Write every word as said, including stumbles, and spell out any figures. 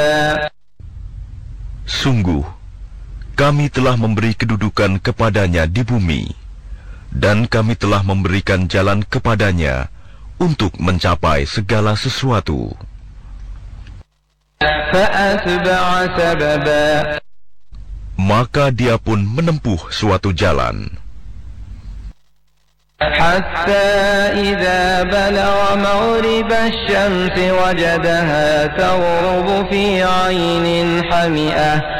Sungguh, kami telah memberi kedudukan kepadanya di bumi, dan kami telah memberikan jalan kepadanya untuk mencapai segala sesuatu. Maka dia pun menempuh suatu jalan. حتى إذا بلغ مغرب الشمس وجدها تغرب في عين حمئة